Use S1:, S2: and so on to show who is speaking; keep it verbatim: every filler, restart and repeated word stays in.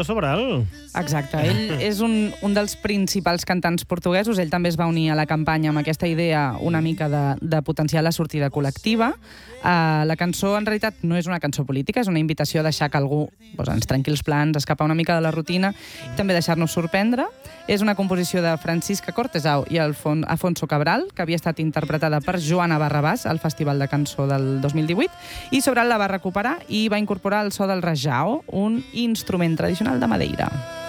S1: Sobral.
S2: Exacte. Ell és un, un dels principals cantants portuguesos. Ell també es va unir a la campanya amb aquesta idea una mica de, de potenciar la sortida col·lectiva. Uh, la cançó, en realitat, no és una cançó política, és una invitació a deixar que algú doncs, ens trenqui els plans, escapar una mica de la rutina i també deixar-nos sorprendre. És una composició de Francisca Cortesau i Alfon Afonso Cabral, que havia estat interpretada per Joana Barrabàs al Festival de Cançó del dos mil divuit, i Sobral la va recuperar i va incorporar el so del rajao, un instrument tradicional de Madeira.